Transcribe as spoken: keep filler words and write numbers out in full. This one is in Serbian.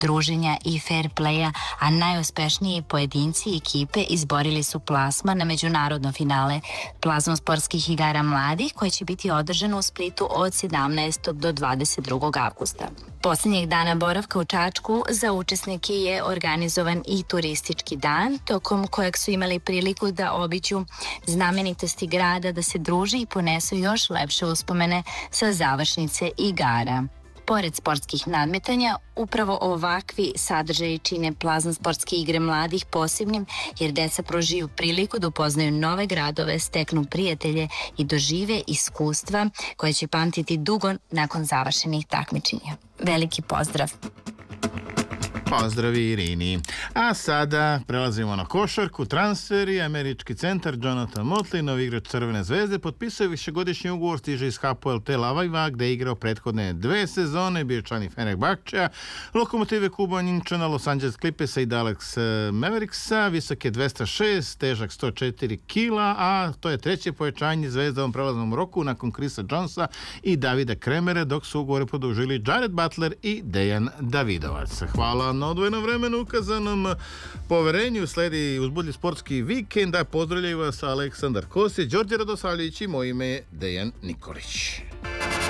druženja i fair playa, a najuspešniji pojedinci i ekipe izborili su plasman na međunarodno finale plazma sportskih igara mladih koje će biti održano u Splitu od sedamnaestog do dvadeset drugog avgusta. Poslednjeg dana boravka u Čačku za učesnike je organizovan i turistički dan, tokom kojeg su imali priliku da obiđu znamenitosti grada, da se druže i ponesu još lepše uspomene sa završnice igara. Pored sportskih nadmetanja, upravo ovakvi sadržaji čine plazma sportske igre mladih posebnim, jer deca prožiju priliku da upoznaju nove gradove, steknu prijatelje i dožive iskustva koje će pamtiti dugo nakon završenih takmičenja. Veliki pozdrav! Pozdravi Irini. A sada prelazimo na košarku, transferi. Američki centar Jonathan Motley, novi igrač Crvene zvezde, potpisao višegodišnji ugovor, stiže iz Hapoel Tel Aviva, gde je igrao prethodne dve sezone, bio član i Fenerbahčeja, Lokomotive Kubanjinčana, Los Angeles Clippersa i Dallas Mavericksa, visok je dvesta šest, težak sto četiri kila, a to je treće pojačanje zvezda u ovom prelaznom roku nakon Chrisa Jonesa i Davida Kremera, dok su ugovore produžili Jared Butler i Dejan Davidovac. Hvala na odvojenom vremenu ukazanom poverenju. Sledi uzbudljiv sportski vikend, a pozdravljaju vas Aleksandar Kosić, Đorđe Radosavljević i moje ime je Dejan Nikolić.